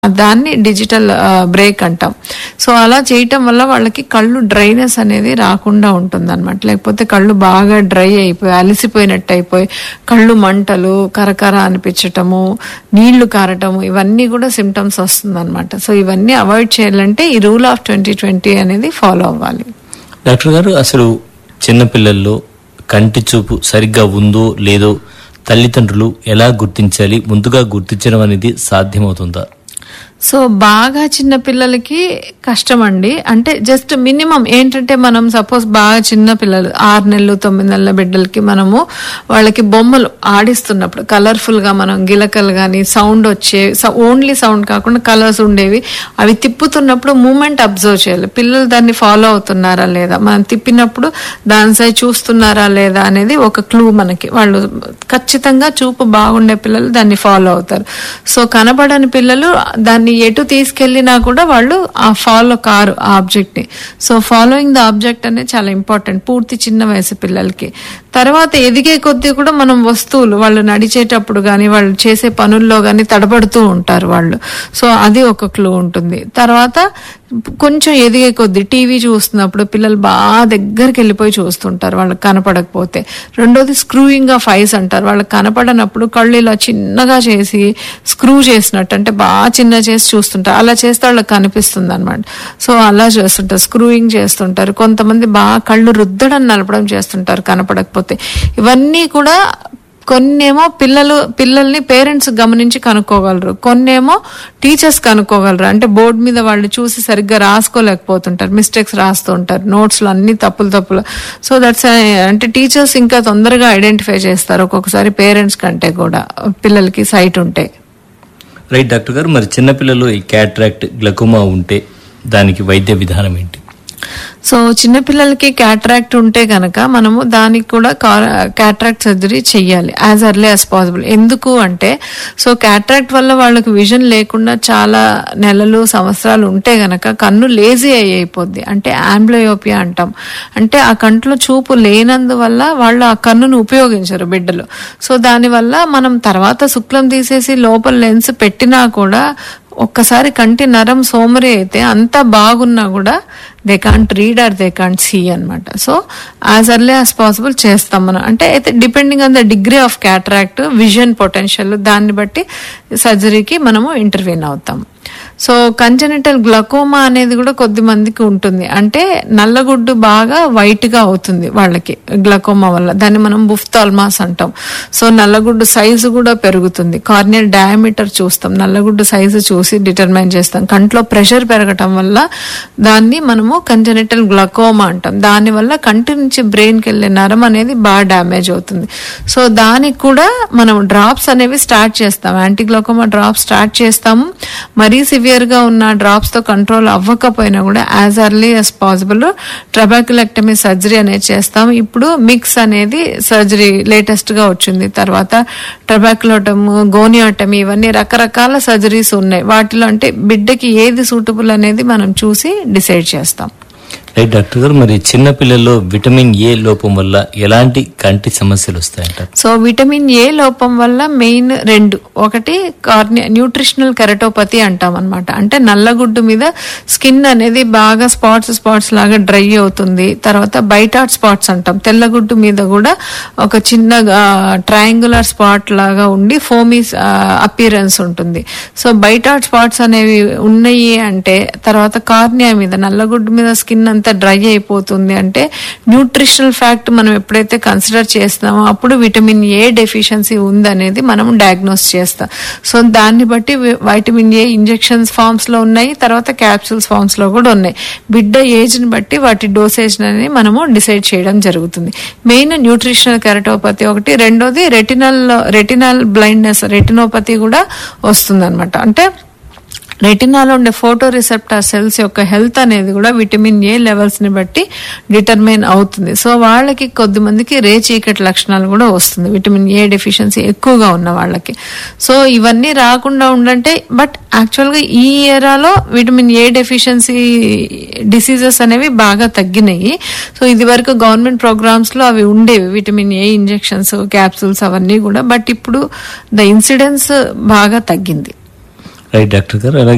దాన్ని digital break అంటాం. So అలా చేయటం వల్ల వాళ్ళకి కళ్ళు డ్రైనెస్ అనేది రాకుండా ఉంటుంది అనమాట. లేకపోతే కళ్ళు బాగా డ్రై అయిపోయి అలసిపోయినట్టు అయిపోయి కళ్ళు మంటలు, కరకర అనిపించటము, నీళ్లు కారటము, ఇవన్నీ కూడా సిమ్టమ్స్ వస్తుంది అనమాట. సో ఇవన్నీ అవాయిడ్ చేయాలంటే ఈ రూల్ ఆఫ్ 2020 అనేది ఫాలో అవ్వాలి. డాక్టర్ గారు, అసలు చిన్నపిల్లల్లో కంటి చూపు సరిగ్గా ఉందో లేదో తల్లిదండ్రులు ఎలా గుర్తించాలి? ముందుగా గుర్తించడం అనేది సాధ్యమవుతుందా? సో బాగా చిన్న పిల్లలకి కష్టం అండి. అంటే జస్ట్ మినిమం ఏంటంటే, మనం సపోజ్ బాగా చిన్న పిల్లలు 6 నెలలు 9 నెలల బిడ్డలకి మనము వాళ్ళకి బొమ్మలు ఆడిస్తున్నప్పుడు కలర్ఫుల్ గా మనం గిలకలు గాని సౌండ్ వచ్చే, ఓన్లీ సౌండ్ కాకుండా కలర్స్ ఉండేవి, అవి తిప్పుతున్నప్పుడు మూమెంట్ అబ్జర్వ్ చేయాలి. పిల్లలు దాన్ని ఫాలో అవుతున్నారా లేదా, మనం తిప్పినప్పుడు దాని సైడ్ చూస్తున్నారా లేదా అనేది ఒక క్లూ మనకి. వాళ్ళు ఖచ్చితంగా చూపు బాగుండే పిల్లలు దాన్ని ఫాలో అవుతారు. సో కనబడని పిల్లలు దాన్ని ఎటు తీసుకెళ్లినా కూడా వాళ్ళు ఆ ఫాలో కారు ఆ ఆబ్జెక్ట్ ని. సో ఫాలోయింగ్ ద ఆబ్జెక్ట్ అనేది చాలా ఇంపార్టెంట్ పూర్తి చిన్న వయసు పిల్లలకి. తర్వాత ఎదిగే కొద్దీ కూడా మనం వస్తువులు వాళ్ళు నడిచేటప్పుడు గాని వాళ్ళు చేసే పనుల్లో గాని తడబడుతూ ఉంటారు వాళ్ళు. సో అది ఒక క్లూ ఉంటుంది. తర్వాత కొంచెం ఎదిగే కొద్దీ టీవీ చూస్తున్నప్పుడు పిల్లలు బాగా దగ్గరికి వెళ్ళిపోయి చూస్తుంటారు వాళ్ళకి కనపడకపోతే. రెండోది స్క్రూయింగ్ ఆఫ్ ఐస్ అంటారు. వాళ్ళకి కనపడనప్పుడు కళ్ళు ఇలా చిన్నగా చేసి స్క్రూ చేసినట్టు, అంటే బాగా చిన్న చేసి చూస్తుంటారు. అలా చేస్తే వాళ్ళకి కనిపిస్తుంది అనమాట. సో అలా చేస్తుంటారు, స్క్రూయింగ్ చేస్తుంటారు. కొంతమంది బాగా కళ్ళు రుద్దడం నలపడం చేస్తుంటారు కనపడకపోతే. ఇవన్నీ కూడా కొన్నేమో పిల్లల్ని పేరెంట్స్ గమనించి కనుక్కోగలరు, కొన్నేమో టీచర్స్ కనుక్కోగలరు. అంటే బోర్డు మీద వాళ్ళు చూసి సరిగ్గా రాసుకోలేకపోతుంటారు, మిస్టేక్స్ రాస్తూ ఉంటారు, నోట్స్ లో అన్ని తప్పులు. సో దట్స్ అంటే టీచర్స్ ఇంకా తొందరగా ఐడెంటిఫై చేస్తారు ఒక్కొక్కసారి పేరెంట్స్ కంటే కూడా పిల్లలకి సైట్ ఉంటే. రైట్ డాక్టర్ గారు, మరి చిన్నపిల్లలు ఈ క్యాట్రాక్ట్, గ్లకోమా ఉంటే దానికి వైద్య విధానం ఏంటి? సో చిన్నపిల్లలకి క్యాట్రాక్ట్ ఉంటే గనక మనము దానికి కూడా క్యాట్రాక్ట్ సర్జరీ చెయ్యాలి యాజ్ ఎర్లీ యాజ్ పాసిబుల్. ఎందుకు అంటే, సో క్యాట్రాక్ట్ వల్ల వాళ్ళకి విజన్ లేకుండా చాలా నెలలు సంవత్సరాలు ఉంటే గనక కన్ను లేజీ అయిపోద్ది. అంటే ఆంబ్లియోపియా అంటాం. అంటే ఆ కంట్లో చూపు లేనందువల్ల వాళ్ళు ఆ కన్నును ఉపయోగించరు బిడ్డలు. సో దానివల్ల మనం తర్వాత శుక్లం తీసేసి లోపల లెన్స్ పెట్టినా కూడా ఒక్కసారి కంటి నరం సోమరి అయితే అంతా బాగున్నా కూడా they can't read are they can't see అనమాట. So as early as possible చేస్తాం మనం. అంటే అయితే depending on the degree of cataract, vision potential, దాన్ని బట్టి సర్జరీకి మనము ఇంటర్వ్యూన్ అవుతాం. సో కంజెనిటల్ గ్లకోమా అనేది కూడా కొద్ది మందికి ఉంటుంది. అంటే నల్లగుడ్డు బాగా వైట్ గా అవుతుంది వాళ్ళకి గ్లకోమా వల్ల. దాన్ని మనం బుఫ్థాల్మాస్ అంటాం. సో నల్లగుడ్డు సైజు కూడా పెరుగుతుంది. కార్నియల్ డయామీటర్ చూస్తాం, నల్లగుడ్డు సైజు చూసి డిటర్మైన్ చేస్తాం. కంట్లో ప్రెషర్ పెరగటం వల్ల దాన్ని మనము కంజెనిటల్ గ్లకోమా అంటాం. దాని వల్ల కంటి నుంచి బ్రెయిన్ కి వెళ్లే నరం అనేది బాగా డ్యామేజ్ అవుతుంది. సో దానికి కూడా మనం డ్రాప్స్ అనేవి స్టార్ట్ చేస్తాం, యాంటీ గ్లకోమా డ్రాప్స్ స్టార్ట్ చేస్తాము. మరీ సివియర్ గా ఉన్న డ్రాప్స్ తో కంట్రోల్ అవ్వకపోయినా కూడా as early as possible ట్రబాక్యులెక్టమీ surgery అనేది చేస్తాం. ఇప్పుడు మిక్స్ అనేది సర్జరీ లేటెస్ట్ గా వచ్చింది. తర్వాత ట్రబాక్యులోటమ్, గోనియోటమీ, ఇవన్నీ రకరకాల సర్జరీస్ ఉన్నాయి. వాటిలో అంటే బిడ్డకి ఏది సూటబుల్ అనేది మనం చూసి డిసైడ్ చేస్తాం. రైట్ డాక్టర్ గారు, మరి చిన్న పిల్లల్లో విటమిన్ ఏ లోపం వల్ల ఎలాంటి కంటి సమస్యలు వస్తాయంటారు? సో విటమిన్ ఏ లోపం వల్ల మెయిన్ 2. ఒకటి న్యూట్రిషనల్ కెరటోపతి అంటాం అనమాట. అంటే నల్లగుడ్డు మీద స్కిన్ అనేది బాగా స్పాట్స్ లాగా డ్రై అవుతుంది. తర్వాత బైటాట్ స్పాట్స్ అంటాం. తెల్లగుడ్డు మీద కూడా ఒక చిన్న ట్రయాంగులర్ స్పాట్ లాగా ఉండి ఫోమీ అపియరెన్స్ ఉంటుంది. సో బైటాట్ స్పాట్స్ అనేవి ఉన్నాయి అంటే, తర్వాత కార్నియా మీద నల్లగుడ్డు మీద స్కిన్ అంతా డ్రై అయిపోతుంది అంటే న్యూట్రిషనల్ ఫ్యాక్ట్ మనం ఎప్పుడైతే కన్సిడర్ చేస్తున్నామో అప్పుడు విటమిన్ ఏ డెఫిషియన్సీ ఉందనేది మనం డయాగ్నోస్ చేస్తాం. సో దాన్ని బట్టి వైటమిన్ ఏ ఇంజెక్షన్స్ ఫార్మ్స్ లో ఉన్నాయి, తర్వాత క్యాప్సూల్స్ ఫార్మ్స్ లో కూడా ఉన్నాయి. బిడ్డ ఏజ్ ని బట్టి వాటి డోసేజ్ అనేది మనము డిసైడ్ చేయడం జరుగుతుంది. మెయిన్ న్యూట్రిషనల్ కెరటోపతి ఒకటి. రెండోది రెటినల్ బ్లైండ్నెస్, రెటినోపతి కూడా వస్తుంది అనమాట. అంటే రెటినాలో ఉండే ఫోటో రిసెప్టర్ సెల్స్ యొక్క హెల్త్ అనేది కూడా విటమిన్ ఏ లెవెల్స్ ని బట్టి డిటర్మైన్ అవుతుంది. సో వాళ్ళకి కొద్ది మందికి రే చీకటి లక్షణాలు కూడా వస్తుంది విటమిన్ ఏ డెఫిషియన్సీ ఎక్కువగా ఉన్న వాళ్ళకి. సో ఇవన్నీ రాకుండా ఉండంటే, బట్ యాక్చువల్ గా ఈ ఏరాలో విటమిన్ ఏ డెఫిషియన్సీ డిసీజెస్ అనేవి బాగా తగ్గినాయి. సో ఇది వరకు గవర్నమెంట్ ప్రోగ్రామ్స్ లో అవి ఉండేవి, విటమిన్ ఏ ఇంజెక్షన్స్, క్యాప్సూల్స్ అవన్నీ కూడా. బట్ ఇప్పుడు ద ఇన్సిడెన్స్ బాగా తగ్గింది. రైట్ డాక్టర్ గారు, అలాగే